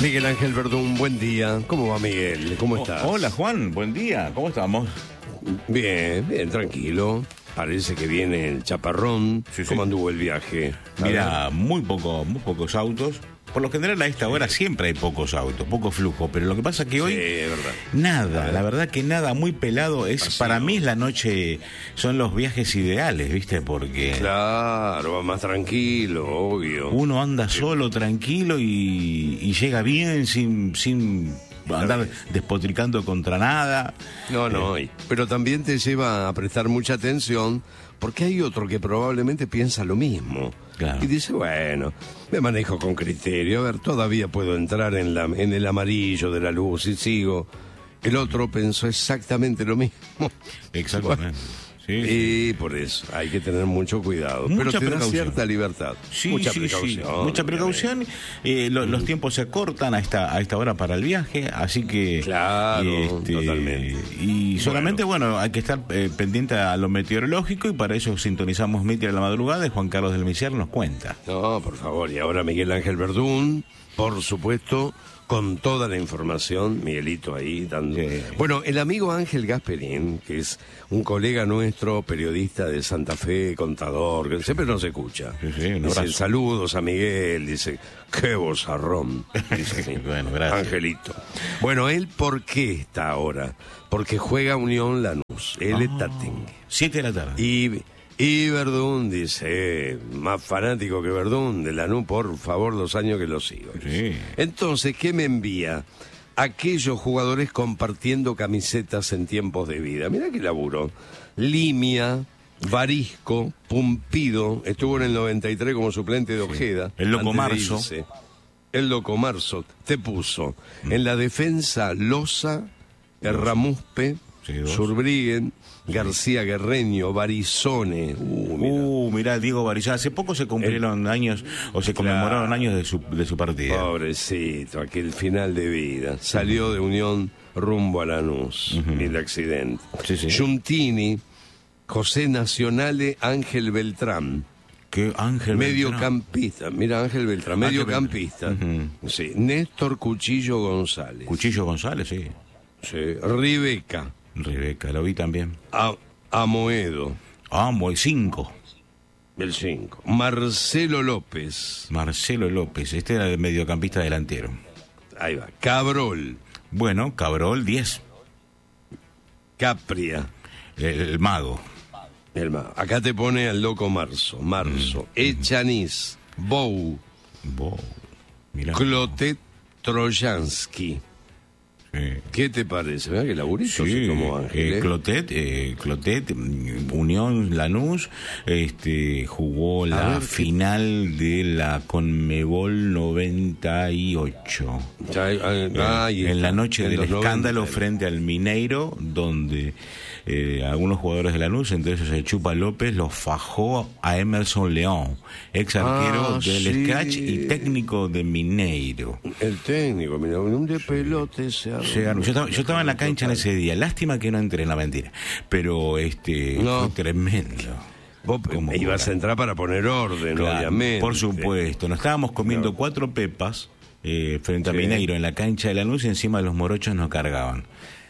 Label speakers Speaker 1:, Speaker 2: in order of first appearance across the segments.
Speaker 1: Miguel Ángel Verdún, buen día. ¿Cómo va, Miguel? ¿Cómo estás?
Speaker 2: Hola, Juan, buen día. ¿Cómo estamos?
Speaker 1: Bien, bien, tranquilo. Parece que viene el chaparrón.
Speaker 2: Sí, sí.
Speaker 1: ¿Cómo anduvo el viaje?
Speaker 2: Mira, muy pocos autos. Por lo general a esta hora siempre hay pocos autos, poco flujo, pero lo que pasa es que hoy
Speaker 1: Sí, es verdad.
Speaker 2: nada, la verdad que nada, muy pelado. Para mí es la noche, son los viajes ideales, ¿viste? Porque
Speaker 1: Claro, va más tranquilo, obvio.
Speaker 2: uno anda solo, tranquilo y llega bien sin andar despotricando contra nada.
Speaker 1: No, pero también te lleva a prestar mucha atención porque hay otro que probablemente piensa lo mismo.
Speaker 2: Claro.
Speaker 1: Y dice, bueno, me manejo con criterio, a ver, todavía puedo entrar en el amarillo de la luz y sigo. El otro pensó exactamente lo mismo.
Speaker 2: Exactamente. Sí,
Speaker 1: Y por eso hay que tener mucho cuidado.
Speaker 2: Mucha
Speaker 1: pero te da
Speaker 2: precaución.
Speaker 1: cierta libertad.
Speaker 2: Sí,
Speaker 1: mucha
Speaker 2: sí,
Speaker 1: precaución.
Speaker 2: sí. Mucha precaución. Los tiempos se acortan a esta hora para el viaje, así que...
Speaker 1: Claro, totalmente.
Speaker 2: Y solamente, bueno, hay que estar pendiente a lo meteorológico y para eso sintonizamos Mitre a la madrugada y Juan Carlos del Misier nos cuenta.
Speaker 1: No, por favor. Y ahora Miguel Ángel Verdún, por supuesto, con toda la información, Miguelito ahí dando...
Speaker 2: Sí.
Speaker 1: Bueno, el amigo Ángel Gasperín, que es un colega nuestro, periodista de Santa Fe, contador, que siempre nos escucha.
Speaker 2: Sí, sí, un
Speaker 1: Dice,
Speaker 2: abrazo.
Speaker 1: saludos a Miguel, dice, qué vozarrón. Dice así.
Speaker 2: Bueno, gracias.
Speaker 1: Angelito. Bueno, ¿él por qué está ahora? Porque juega Unión Lanús, él es Tatingue.
Speaker 2: 7 de la tarde.
Speaker 1: Y Verdún dice, más fanático que Verdún, de Lanús, por favor, 2 años que lo sigo.
Speaker 2: Sí.
Speaker 1: Entonces, ¿qué me envía? Aquellos jugadores compartiendo camisetas en tiempos de vida. Mirá qué laburo. Limia, Varisco, Pumpido, estuvo en el 93 como suplente de Ojeda.
Speaker 2: El Loco
Speaker 1: antes de
Speaker 2: Marzo.
Speaker 1: irse. El Loco Marzo te puso. En la defensa, Loza, Erramuspe,
Speaker 2: Sí, 2.
Speaker 1: Surbriguen, García Guerreño, Barizone.
Speaker 2: Mirá, Diego Barizón. Hace poco se cumplieron años, o se conmemoraron años de su partida.
Speaker 1: Pobrecito, aquel final de vida. Salió de Unión rumbo a Lanús, el accidente.
Speaker 2: Sí, sí.
Speaker 1: Giuntini, José Nacionale, Ángel Beltrán.
Speaker 2: ¿Qué Ángel
Speaker 1: Mediocampista, mira Ángel Beltrán, mediocampista.
Speaker 2: Beltrán.
Speaker 1: Sí. Néstor Cuchillo González.
Speaker 2: Cuchillo González, sí.
Speaker 1: Sí. Rebeca,
Speaker 2: Rebeca, lo vi también.
Speaker 1: Amoedo,
Speaker 2: Muy 5.
Speaker 1: el 5. Marcelo López,
Speaker 2: Marcelo López, este era el mediocampista delantero.
Speaker 1: ahí va. Cabrol,
Speaker 2: Bueno, Cabrol 10,
Speaker 1: Capria.
Speaker 2: el mago.
Speaker 1: Acá te pone al Loco Marzo, Echaniz, Bou,
Speaker 2: Mirá.
Speaker 1: Clotet Trojansky.
Speaker 2: Sí.
Speaker 1: ¿Qué te parece? ¿Verdad que laburito
Speaker 2: Sí,
Speaker 1: como Ángel?
Speaker 2: Clotet, Unión Lanús, jugó la final de la Conmebol 98. En la noche del escándalo frente al Mineiro, donde algunos jugadores de Lanús, entre ellos el Chupa López, los fajó a Emerson León, ex arquero del
Speaker 1: sí.
Speaker 2: Scratch y técnico de Mineiro.
Speaker 1: El técnico, mira, un de pelote se armó.
Speaker 2: Yo estaba en la cancha en ese día. Lástima que no entré, no, mentira. Pero
Speaker 1: No.
Speaker 2: fue tremendo.
Speaker 1: Vos ibas a entrar para poner orden,
Speaker 2: Claro,
Speaker 1: obviamente.
Speaker 2: por supuesto. Nos estábamos comiendo
Speaker 1: Claro.
Speaker 2: 4 pepas frente a
Speaker 1: Sí.
Speaker 2: Mineiro en la cancha de Lanús y encima los morochos nos cargaban.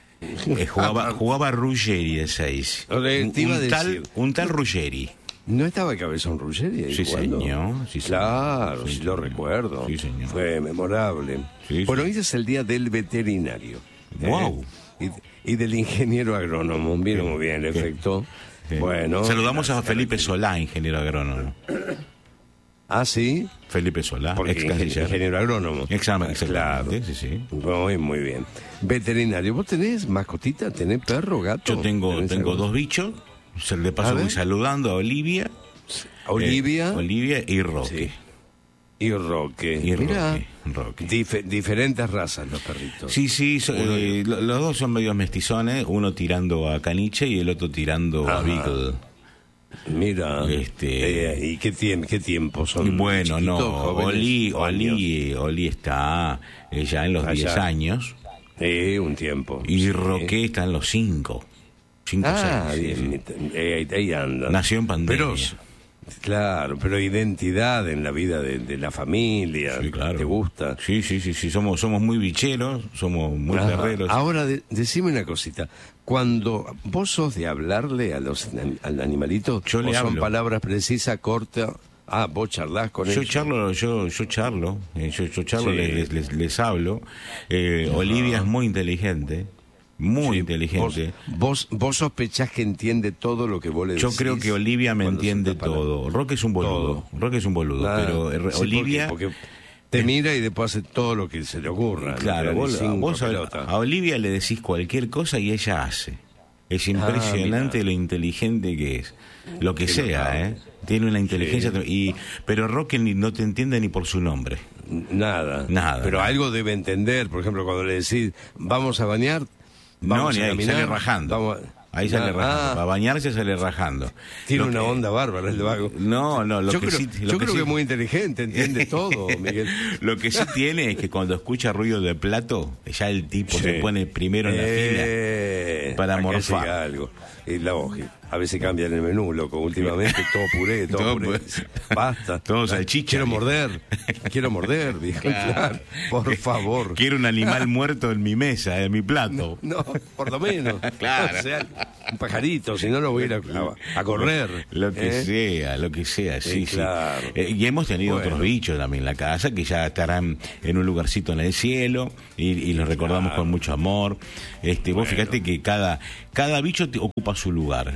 Speaker 2: Jugaba Ruggeri de 6.
Speaker 1: Te iba a decir.
Speaker 2: Un tal Ruggeri.
Speaker 1: ¿No estaba Cabezón Ruggeri ahí
Speaker 2: Sí,
Speaker 1: jugando?
Speaker 2: señor. Sí, señor.
Speaker 1: Claro,
Speaker 2: Sí,
Speaker 1: sí, lo
Speaker 2: señor.
Speaker 1: recuerdo.
Speaker 2: Sí, señor.
Speaker 1: Fue memorable.
Speaker 2: Sí,
Speaker 1: Bueno,
Speaker 2: sí.
Speaker 1: hoy es el día del veterinario.
Speaker 2: Wow.
Speaker 1: Y del ingeniero agrónomo. Vino muy bien el efecto.
Speaker 2: Sí.
Speaker 1: Bueno.
Speaker 2: Saludamos a Felipe Solá, ingeniero agrónomo.
Speaker 1: Ah, sí.
Speaker 2: Felipe Solá,
Speaker 1: Porque
Speaker 2: ex canciller.
Speaker 1: ingeniero agrónomo.
Speaker 2: Exactamente,
Speaker 1: Claro.
Speaker 2: sí, sí.
Speaker 1: Muy bien. Veterinario. ¿Vos tenés mascotita? ¿Tenés perro, gato?
Speaker 2: Yo tengo
Speaker 1: ¿Tenés
Speaker 2: 2 bichos. De
Speaker 1: A
Speaker 2: paso
Speaker 1: ver.
Speaker 2: voy saludando a Olivia.
Speaker 1: Olivia
Speaker 2: Olivia y Roque.
Speaker 1: Sí. y Roque.
Speaker 2: Y
Speaker 1: Mirá,
Speaker 2: Roque.
Speaker 1: diferentes razas los perritos.
Speaker 2: Sí, los dos son medios mestizones, uno tirando a caniche y el otro tirando a beagle.
Speaker 1: Mira, ¿y qué tiempo son?
Speaker 2: Y bueno,
Speaker 1: chiquitos,
Speaker 2: no,
Speaker 1: jóvenes,
Speaker 2: Oli está ya en los 10 años.
Speaker 1: Un tiempo.
Speaker 2: Y
Speaker 1: sí.
Speaker 2: Roque está en los 5. 5 o 6.
Speaker 1: Bien, ahí anda.
Speaker 2: Nació en pandemia.
Speaker 1: Pero Claro, pero identidad en la vida de la familia,
Speaker 2: Sí, claro.
Speaker 1: ¿te gusta?
Speaker 2: Sí, somos muy bicheros, somos muy perreros.
Speaker 1: Ahora, decime una cosita. Cuando vos sos de hablarle al animalito,
Speaker 2: Yo le
Speaker 1: ¿o son
Speaker 2: hablo.
Speaker 1: palabras precisas, cortas? Vos charlás con ellos.
Speaker 2: Yo charlo,
Speaker 1: Sí.
Speaker 2: les hablo. Olivia es muy inteligente, muy
Speaker 1: Sí,
Speaker 2: inteligente.
Speaker 1: Vos sospechás que entiende todo lo que vos le decís.
Speaker 2: Yo creo que Olivia me
Speaker 1: cuando
Speaker 2: entiende
Speaker 1: soltás palabras.
Speaker 2: todo. Roque es un boludo, pero
Speaker 1: Sí,
Speaker 2: Olivia...
Speaker 1: porque te mira y después hace todo lo que se le ocurra.
Speaker 2: Claro,
Speaker 1: no te da ni
Speaker 2: vos
Speaker 1: cinco
Speaker 2: a
Speaker 1: pelotas.
Speaker 2: Olivia le decís cualquier cosa y ella hace. Es impresionante
Speaker 1: mirá.
Speaker 2: lo inteligente que es. Lo que
Speaker 1: Qué
Speaker 2: sea,
Speaker 1: notable.
Speaker 2: Tiene una inteligencia... Pero Roque no te entiende ni por su nombre.
Speaker 1: Nada.
Speaker 2: Nada,
Speaker 1: Pero
Speaker 2: nada.
Speaker 1: algo debe entender. Por ejemplo, cuando le decís, vamos a bañar, vamos
Speaker 2: Ni
Speaker 1: a
Speaker 2: ahí,
Speaker 1: caminar.
Speaker 2: sale rajando.
Speaker 1: vamos
Speaker 2: Ahí sale rajando. Para bañarse sale rajando.
Speaker 1: Tiene
Speaker 2: Lo
Speaker 1: una
Speaker 2: que-
Speaker 1: onda bárbara el vago.
Speaker 2: No,
Speaker 1: Yo creo que es muy inteligente, entiende todo, Miguel.
Speaker 2: Lo que sí tiene es que cuando escucha ruido de plato, ya el tipo
Speaker 1: Sí.
Speaker 2: se pone primero en la fila para
Speaker 1: acá
Speaker 2: morfar.
Speaker 1: llega algo. Y a veces cambian el menú, loco. Últimamente todo puré, todo
Speaker 2: Todo
Speaker 1: puré.
Speaker 2: puré.
Speaker 1: Basta.
Speaker 2: Todo salchicha,
Speaker 1: Quiero
Speaker 2: dijo.
Speaker 1: morder, dijo. Claro, por favor.
Speaker 2: Quiero un animal muerto en mi mesa, en mi plato.
Speaker 1: No, por lo menos.
Speaker 2: Claro.
Speaker 1: O sea, un pajarito, si no lo voy a ir a correr.
Speaker 2: Lo que sea, sí.
Speaker 1: Claro.
Speaker 2: Y hemos tenido
Speaker 1: Bueno.
Speaker 2: otros bichos también en la casa que ya estarán en un lugarcito en el cielo y los recordamos
Speaker 1: Claro.
Speaker 2: con mucho amor. Vos fíjate que cada bicho ocupa su lugar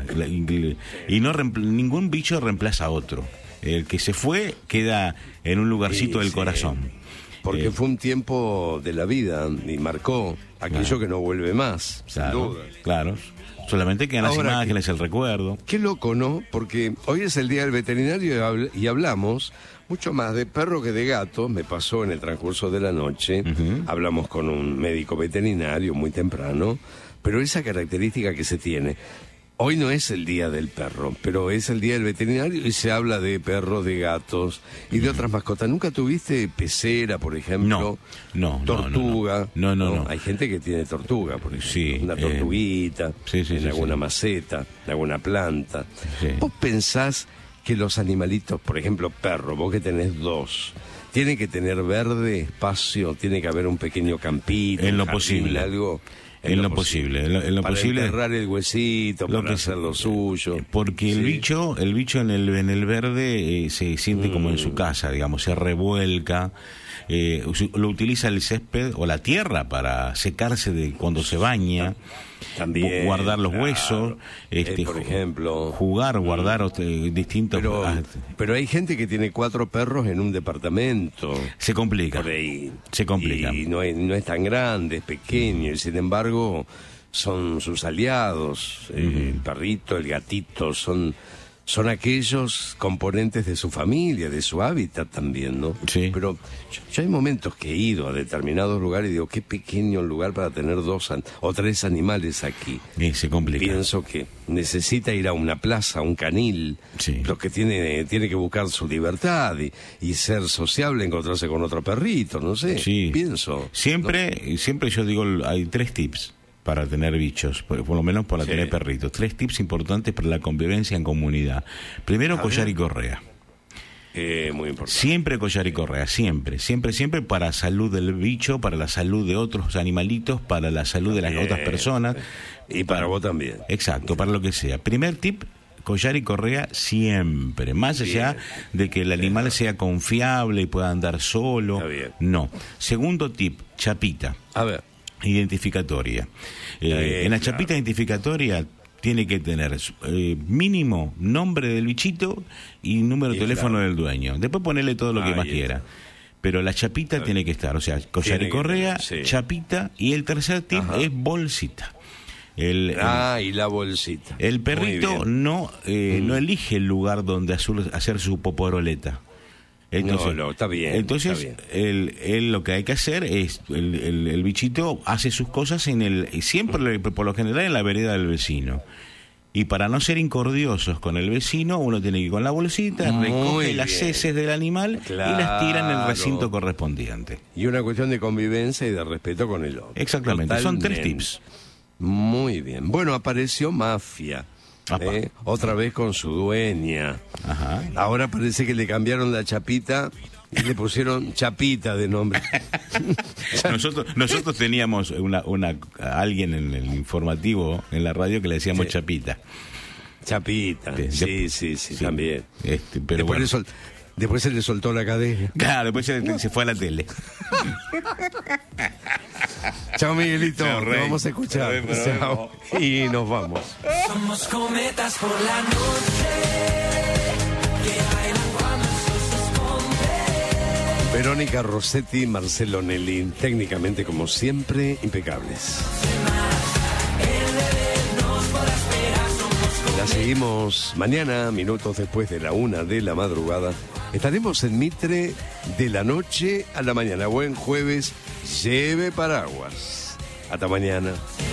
Speaker 2: y no ningún bicho reemplaza a otro. El que se fue queda en un lugarcito
Speaker 1: Sí,
Speaker 2: del
Speaker 1: sí.
Speaker 2: corazón.
Speaker 1: Porque fue un tiempo de la vida y marcó aquello que no vuelve más, sin
Speaker 2: Claro,
Speaker 1: duda.
Speaker 2: claro. Solamente quedan las
Speaker 1: Ahora
Speaker 2: imágenes, el recuerdo.
Speaker 1: Qué loco, ¿no? Porque hoy es el día del veterinario y hablamos mucho más de perro que de gato. Me pasó en el transcurso de la noche. Hablamos con un médico veterinario muy temprano. Pero esa característica que se tiene. Hoy no es el día del perro, pero es el día del veterinario y se habla de perros, de gatos y de otras mascotas. ¿Nunca tuviste pecera, por ejemplo?
Speaker 2: No,
Speaker 1: Tortuga.
Speaker 2: no.
Speaker 1: Hay gente que tiene tortuga, por ejemplo.
Speaker 2: Sí,
Speaker 1: una tortuguita,
Speaker 2: sí,
Speaker 1: en alguna
Speaker 2: sí.
Speaker 1: maceta, en alguna planta.
Speaker 2: Sí.
Speaker 1: ¿Vos pensás que los animalitos, por ejemplo, perro, vos que tenés dos, tienen que tener verde, espacio, tiene que haber un pequeño campito,
Speaker 2: En
Speaker 1: un
Speaker 2: lo
Speaker 1: jardín,
Speaker 2: posible.
Speaker 1: algo?
Speaker 2: En lo posible, en lo
Speaker 1: para
Speaker 2: posible.
Speaker 1: enterrar el huesito,
Speaker 2: Lo
Speaker 1: para
Speaker 2: que
Speaker 1: hacer lo suyo.
Speaker 2: Porque el bicho en el verde se siente como en su casa, digamos, se revuelca, lo utiliza el césped o la tierra para secarse de cuando se baña,
Speaker 1: También,
Speaker 2: guardar los
Speaker 1: claro.
Speaker 2: huesos,
Speaker 1: Por ejemplo.
Speaker 2: jugar, guardar distintos.
Speaker 1: Pero hay gente que tiene 4 perros en un departamento.
Speaker 2: Se complica.
Speaker 1: Por ahí.
Speaker 2: Se complica.
Speaker 1: Y no es tan grande, es pequeño, y sin embargo son sus aliados. El perrito, el gatito, son aquellos componentes de su familia, de su hábitat también, ¿no?
Speaker 2: Sí.
Speaker 1: Pero yo hay momentos que he ido a determinados lugares y digo, qué pequeño lugar para tener 2 o 3 animales aquí.
Speaker 2: Se complica.
Speaker 1: Pienso que necesita ir a una plaza, a un canil,
Speaker 2: Sí.
Speaker 1: lo que tiene que buscar su libertad y ser sociable, encontrarse con otro perrito, no sé,
Speaker 2: Sí.
Speaker 1: pienso.
Speaker 2: Siempre yo digo, hay 3 tips para tener bichos, por lo menos para
Speaker 1: Sí.
Speaker 2: tener perritos. 3 tips importantes para la convivencia en comunidad. Primero,
Speaker 1: A
Speaker 2: collar
Speaker 1: ver.
Speaker 2: y correa.
Speaker 1: Muy importante.
Speaker 2: Siempre collar y correa, siempre para la salud del bicho, para la salud de otros animalitos, para la salud de las
Speaker 1: Bien.
Speaker 2: otras personas.
Speaker 1: Y para vos también.
Speaker 2: Exacto, para lo que sea. Primer tip, collar y correa siempre, más allá de que el animal sea confiable y pueda andar solo.
Speaker 1: Está bien.
Speaker 2: No. Segundo tip, chapita
Speaker 1: A ver,
Speaker 2: identificatoria. En la
Speaker 1: claro.
Speaker 2: chapita identificatoria tiene que tener mínimo nombre del bichito y número de teléfono
Speaker 1: claro.
Speaker 2: del dueño. Después ponerle todo lo que
Speaker 1: Ahí
Speaker 2: más
Speaker 1: está.
Speaker 2: quiera. Pero la chapita tiene que estar, o sea, collar
Speaker 1: Tiene
Speaker 2: y
Speaker 1: que
Speaker 2: correa,
Speaker 1: tener, sí.
Speaker 2: chapita, y el tercer tip
Speaker 1: Ajá.
Speaker 2: es bolsita.
Speaker 1: y la bolsita.
Speaker 2: El perrito
Speaker 1: Muy bien.
Speaker 2: no elige el lugar donde hacer su poporoleta. Entonces,
Speaker 1: No, está bien,
Speaker 2: Entonces,
Speaker 1: está
Speaker 2: él lo que hay que hacer es, el bichito hace sus cosas siempre, por lo general, en la vereda del vecino. Y para no ser incordiosos con el vecino, uno tiene que ir con la bolsita,
Speaker 1: Muy
Speaker 2: recoge las
Speaker 1: bien.
Speaker 2: heces del animal y las tira en el
Speaker 1: Claro.
Speaker 2: recinto correspondiente.
Speaker 1: Y una cuestión de convivencia y de respeto con el otro.
Speaker 2: Exactamente, son 3
Speaker 1: Totalmente.
Speaker 2: tips.
Speaker 1: Muy bien. Bueno, apareció Mafia. otra vez con su dueña.
Speaker 2: Ajá.
Speaker 1: Ahora parece que le cambiaron la chapita y le pusieron Chapita de nombre.
Speaker 2: Nosotros teníamos alguien en el informativo, en la radio, que le decíamos Chapita.
Speaker 1: Chapita, sí, también.
Speaker 2: Pero
Speaker 1: después se le soltó la cadena.
Speaker 2: Claro, después se fue a la tele.
Speaker 1: Chao, Miguelito,
Speaker 2: Chao,
Speaker 1: te vamos a escuchar. Chao. Y nos vamos.
Speaker 3: Somos cometas por la noche que bailan cuando el sol se esconde.
Speaker 1: Verónica Rossetti, Marcelo Nelly, técnicamente como siempre, impecables. La seguimos mañana, minutos después de la 1 de la madrugada. Estaremos en Mitre de la noche a la mañana. Buen jueves, lleve paraguas. Hasta mañana.